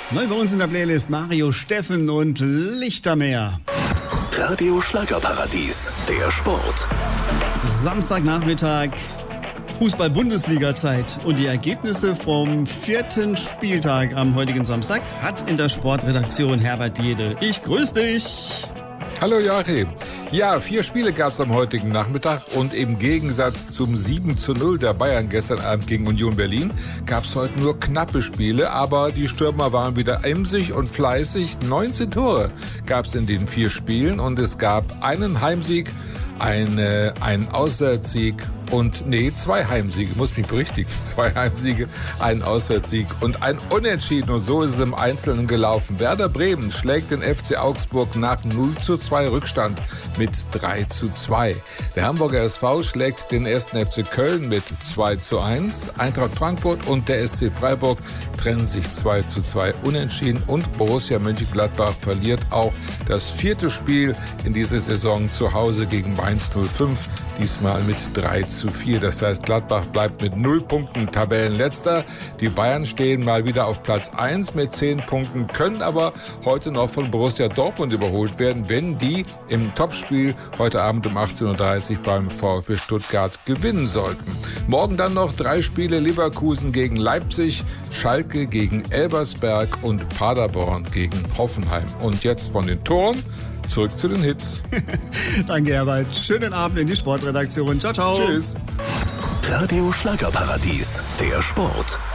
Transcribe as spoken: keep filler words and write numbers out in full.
Neu bei uns in der Playlist Mario Steffen und Lichtermeer. Radio Schlagerparadies, der Sport. Samstagnachmittag, Fußball-Bundesliga-Zeit. Und die Ergebnisse vom vierten Spieltag am heutigen Samstag hat in der Sportredaktion Herbert Biede. Ich grüße dich. Hallo Joachim. Ja, vier Spiele gab es am heutigen Nachmittag und im Gegensatz zum sieben zu null der Bayern gestern Abend gegen Union Berlin gab es heute nur knappe Spiele, aber die Stürmer waren wieder emsig und fleißig. neunzehn Tore gab es in den vier Spielen und es gab einen Heimsieg, eine, einen Auswärtssieg und, nee, zwei Heimsiege, muss mich berichtigen, zwei Heimsiege, einen Auswärtssieg und ein Unentschieden und so ist es im Einzelnen gelaufen. Werder Bremen schlägt den F C Augsburg nach null zu zwei Rückstand mit drei zu zwei. Der Hamburger S V schlägt den ersten F C Köln mit zwei zu eins. Eintracht Frankfurt und der S C Freiburg trennen sich zwei zu zwei unentschieden und Borussia Mönchengladbach verliert auch das vierte Spiel in dieser Saison zu Hause gegen Mainz null fünf, diesmal mit drei zu vier. Das heißt, Gladbach bleibt mit null Punkten Tabellenletzter. Die Bayern stehen mal wieder auf Platz eins mit zehn Punkten, können aber heute noch von Borussia Dortmund überholt werden, wenn die im Topspiel heute Abend um achtzehn Uhr dreißig beim VfB Stuttgart gewinnen sollten. Morgen dann noch drei Spiele: Leverkusen gegen Leipzig, Schalke gegen Elversberg und Paderborn gegen Hoffenheim. Und jetzt von den Toren zurück zu den Hits. Danke, Herbert. Schönen Abend in die Sportredaktion. Ciao, ciao. Tschüss. Radio Schlagerparadies, der Sport.